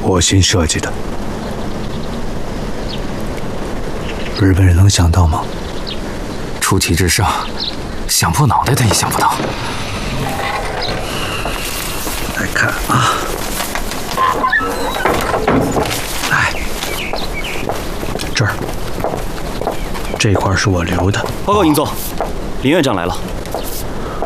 我新设计的。日本人能想到吗？ 出奇制胜，想破脑袋他也想不到。 来看啊，来，这儿这块是我留的。 报告尹总，林院长来了。